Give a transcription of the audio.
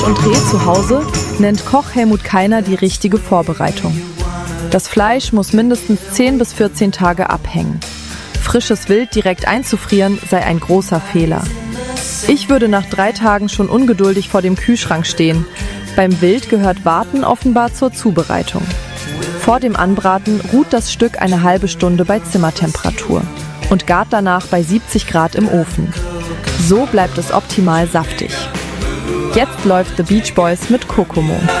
und Reh zu Hause nennt Koch Helmut Keiner die richtige Vorbereitung. Das Fleisch muss mindestens 10 bis 14 Tage abhängen. Frisches Wild direkt einzufrieren sei ein großer Fehler. Ich würde nach 3 Tagen schon ungeduldig vor dem Kühlschrank stehen. Beim Wild gehört Warten offenbar zur Zubereitung. Vor dem Anbraten ruht das Stück eine halbe Stunde bei Zimmertemperatur und gart danach bei 70 Grad im Ofen. So bleibt es optimal saftig. Jetzt läuft The Beach Boys mit Kokomo.